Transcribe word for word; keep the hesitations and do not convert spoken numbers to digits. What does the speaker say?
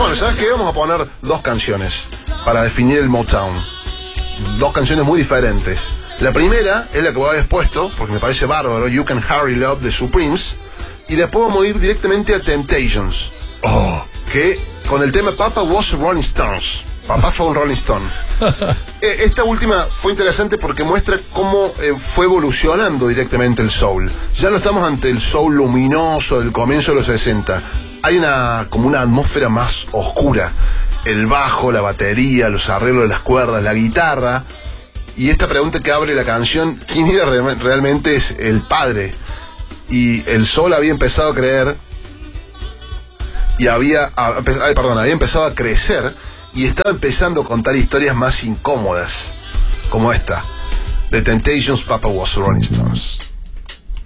Bueno, ¿sabes qué? Vamos a poner dos canciones para definir el Motown. Dos canciones muy diferentes. La primera es la que vos habías puesto, porque me parece bárbaro, You Can Hurry Love de Supremes. Y después vamos a ir directamente a Temptations. Oh. Que con el tema Papa Was a Rolling Stones. Papá fue un Rolling Stone. Esta última fue interesante porque muestra cómo eh, fue evolucionando directamente el soul. Ya no estamos ante el soul luminoso del comienzo de los sesenta. Hay una como una atmósfera más oscura. El bajo, la batería, los arreglos de las cuerdas, la guitarra. Y esta pregunta que abre la canción, ¿quién era re- realmente es el padre? Y el soul había empezado a creer y había, a, ay, perdón, había empezado a crecer y estaba empezando a contar historias más incómodas, como esta, The Temptations, Papa Was a Rolling Stones.